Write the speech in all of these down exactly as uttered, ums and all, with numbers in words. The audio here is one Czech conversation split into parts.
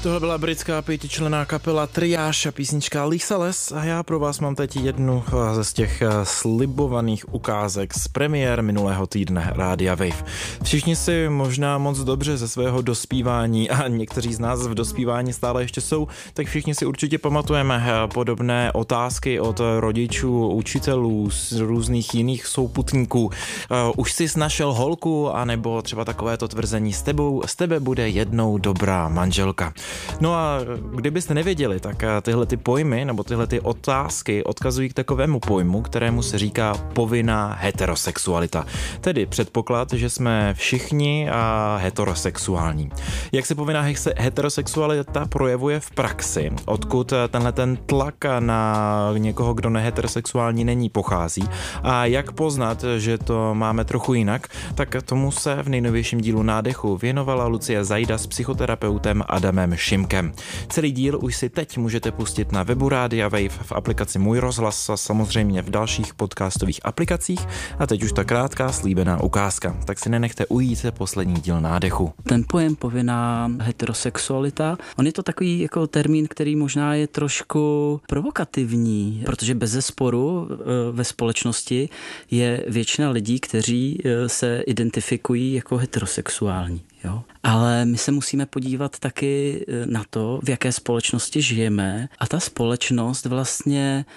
Tohle byla britská pětičlenná kapela Triáš a písnička Lisa Les a já pro vás mám teď jednu z těch slibovaných ukázek z premiér minulého týdne Rádia Wave. Všichni si možná moc dobře ze svého dospívání a někteří z nás v dospívání stále ještě jsou, tak všichni si určitě pamatujeme podobné otázky od rodičů, učitelů, z různých jiných souputníků. Už jsi našel holku, anebo třeba takovéto tvrzení s tebou, z tebe bude jednou dobrá manželka. No a kdybyste nevěděli, tak tyhle ty pojmy nebo tyhle ty otázky odkazují k takovému pojmu, kterému se říká povinná heterosexualita. Tedy předpoklad, že jsme všichni a heterosexuální. Jak se povinná heterosexualita projevuje v praxi? Odkud tenhle ten tlak na někoho, kdo neheterosexuální není, pochází? A jak poznat, že to máme trochu jinak? Tak tomu se v nejnovějším dílu Nádechu věnovala Lucie Zajda s psychoterapeutem Adamem Šimkem. Celý díl už si teď můžete pustit na webu Rádia Wave, v aplikaci Můj rozhlas a samozřejmě v dalších podcastových aplikacích. A teď už ta krátká slíbená ukázka. Tak si nenechte ujít poslední díl Nádechu. Ten pojem povinná heterosexualita, on je to takový jako termín, který možná je trošku provokativní, protože bezesporu ve společnosti je většina lidí, kteří se identifikují jako heterosexuální. Jo? Ale my se musíme podívat taky na to, v jaké společnosti žijeme, a ta společnost vlastně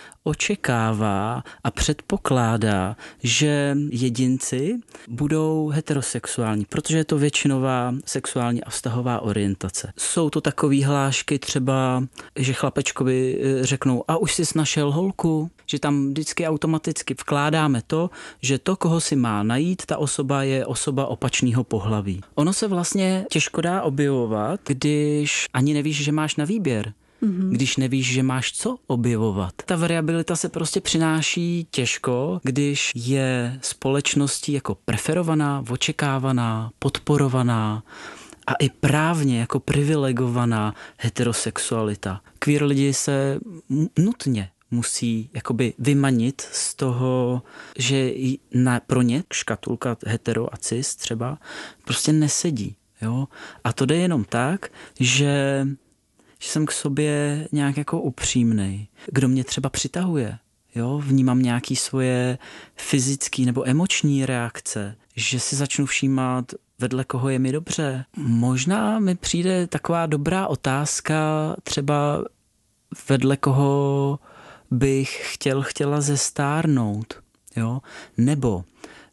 očekává a předpokládá, že jedinci budou heterosexuální, protože je to většinová sexuální a vztahová orientace. Jsou to takové hlášky třeba, že chlapečkovi řeknou, a už jsi našel holku, že tam vždycky automaticky vkládáme to, že to, koho si má najít, ta osoba je osoba opačného pohlaví. Ono se vlastně těžko dá objevovat, když ani nevíš, že máš na výběr. Mm-hmm. Když nevíš, že máš co objevovat. Ta variabilita se prostě přináší těžko, když je společností jako preferovaná, očekávaná, podporovaná a i právně jako privilegovaná heterosexualita. Queer lidi se nutně musí jakoby vymanit z toho, že na, pro ně škatulka hetero a cis třeba prostě nesedí. Jo? A to jde jenom tak, že že jsem k sobě nějak jako upřímnej. Kdo mě třeba přitahuje, jo? Vnímám nějaký svoje fyzické nebo emoční reakce, že si začnu všímat, vedle koho je mi dobře. Možná mi přijde taková dobrá otázka, třeba vedle koho bych chtěl, chtěla zestárnout, jo? Nebo uh,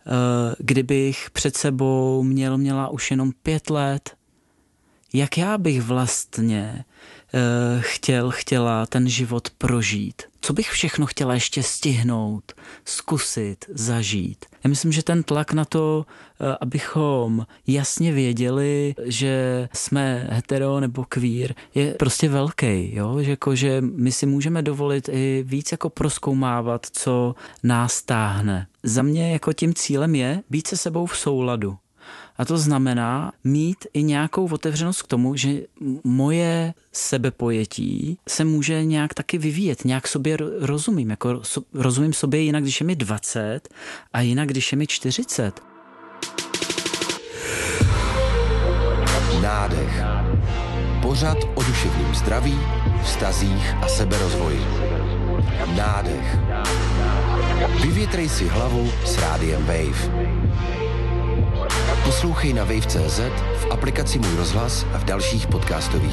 kdybych před sebou měl, měla už jenom pět let, jak já bych vlastně uh, chtěl, chtěla ten život prožít? Co bych všechno chtěla ještě stihnout, zkusit, zažít? Já myslím, že ten tlak na to, uh, abychom jasně věděli, že jsme hetero nebo queer, je prostě velký, jo? Že, jako, že my si můžeme dovolit i víc jako prozkoumávat, co nás táhne. Za mě jako tím cílem je být se sebou v souladu. A to znamená mít i nějakou otevřenost k tomu, že moje sebepojetí se může nějak taky vyvíjet, nějak sobě rozumím. Jako rozumím sobě jinak, když je mi dvacet a jinak, když je mi čtyřicet. Nádech. Pořad o duševním zdraví, vztazích a seberozvoji. Nádech. Vyvětrej si hlavu s Rádiem Wave. Poslouchej na wave tečka cé zet, v aplikaci Můj rozhlas a v dalších podcastových